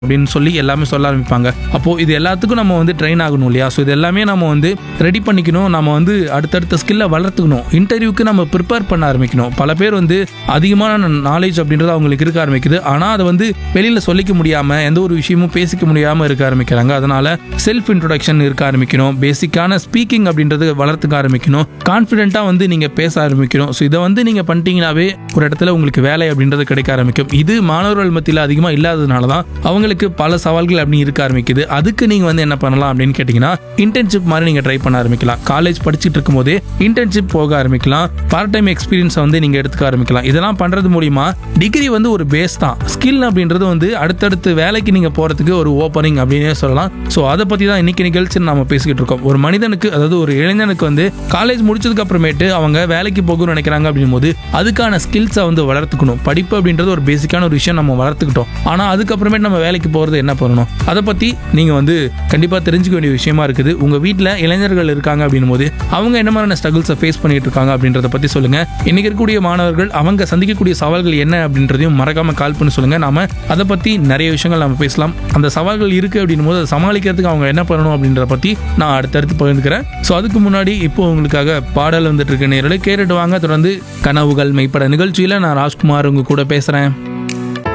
அப்படின்னு சொல்லி எல்லாமே சொல்ல ஆரம்பிப்பாங்க. அப்போது இது எல்லாத்துக்கும் நம்ம வந்து ட்ரெயின் ஆகணும் இல்லையா? ஸோ இது எல்லாமே நம்ம வந்து ரெடி பண்ணிக்கணும். நம்ம வந்து அடுத்தடுத்த ஸ்கில்லை வளர்த்துக்கணும். இன்டர்வியூக்கு நம்ம ப்ரிப்பேர் பண்ண ஆரம்பிக்கணும். பல பேர் வந்து அதிகமான நாலேஜ் அப்படின்றது அவங்களுக்கு இருக்க ஆரம்பிக்குது. ஆனால் அதை வந்து வெளியில் சொல்லிக்க முடியாமல், எந்த ஒரு விஷயமும் பேசிக்க முடியாமல் இருக்க ஆரம்பிக்கிறாங்க. அதனால செல்ஃப் இன்ட்ரொடக்ஷன் இருக்க ஆரம்பிக்கணும். பேசிக்கான ஸ்பீக்கிங் அப்படின்றது வளர்த்துக்க ஆரம்பிக்கணும். கான்ஃபிடென்ட்டாக வந்து நீங்கள் பேச ஆரம்பிக்கணும். ஸோ இதை வந்து நீங்கள் பண்ணிட்டீங்கன்னாவே ஒரு இடத்துல உங்களுக்கு வேலை அப்படின்றது கிடைக்க ஆரம்பிக்கும். இது மாணவர்கள் மத்தியில் அதிகமாக இல்லாததுனால தான் அவங்களுக்கு பல சவால்கள் அப்படி இருக்க ஆரம்பிக்குது. அதுக்கு நீங்கள் வந்து என்ன பண்ணலாம் அப்படின்னு கேட்டிங்கன்னா, இன்டர்ன்ஷிப் மாதிரி நீங்கள் ட்ரை பண்ண ஆரம்பிக்கலாம். காலேஜ் படிச்சுட்டு இருக்கும் போதே இன்டர்ன்ஷிப் போக ஆரம்பிக்கலாம். பார்ட் டைம் எக்ஸ்பீரியன்ஸை வந்து நீங்கள் எடுத்துக்க ஆரம்பிக்கலாம். இதெல்லாம் பண்ணுறது மூலிமா டிகிரி வந்து ஒரு பேஸ் தான். ஸ்கில் அப்படின்றது வந்து அடுத்தடுத்து வேலைக்கு நீங்கள் போகிறதுக்கு ஒரு ஓப்பனிங் அப்படின்னே சொல்லலாம். ஸோ அதை பற்றி தான் இன்னைக்கு நிகழ்ச்சி நம்ம பேசிக்கிட்டு இருக்கோம். ஒரு மனிதனுக்கு, அதாவது ஒரு இளைஞனுக்கு வந்து காலேஜ் முடிச்சதுக்கு அப்புறமேட்டு அவங்க வேலைக்கு போகணும்னு நினைக்கிறாங்க அப்படின் போது அதுக்கான ஸ்கில்ஸை வந்து வளர்த்துக்கணும். படிப்பு அப்படின்றது ஒரு பேசிக்கான ஒரு விஷயம் நம்ம வளர்த்துக்கிட்டோம். ஆனால் அதுக்கப்புறமேட்டு நம்ம வேலைக்கு போகிறது என்ன பண்ணணும், அதை பற்றி நீங்கள் வந்து கண்டிப்பாக தெரிஞ்சுக்க வேண்டிய விஷயமா இருக்குது. உங்கள் வீட்டில் இளைஞர்கள் இருக்காங்க அப்படின் போது அவங்க என்ன மாதிரியான ஸ்ட்ரகிள்ஸை ஃபேஸ் பண்ணிட்டு இருக்காங்க அப்படின்றத பற்றி சொல்லுங்கள். இன்னைக்கு இருக்கக்கூடிய மாணவர்கள் அவங்க சந்திக்கக்கூடிய சவால்கள் என்ன அப்படின்றதையும் மறக்காமல் கால் பண்ணி சொல்லுங்கள். நாம அதை பற்றி நிறைய விஷயங்கள் நம்ம பேசலாம். அந்த சவால்கள் இருக்குது அப்படின் போது அதை சமாளிக்கிறதுக்கு அவங்க என்ன பண்ணணும் அப்படின்றத பற்றி நான் அடுத்தடுத்து பகிர்ந்துக்கிறேன். ஸோ அதுக்கு முன்னாடி இப்போ உங்களுக்காக பாடல் வந்துட்டு இருக்க நேரலை கேட்டுட்டு வாங்க. தொடர்ந்து கனவுகள் மெய்ப்பட நிகழ்ச்சியில் நான் ராஜ்குமார் உங்க கூட பேசுகிறேன்.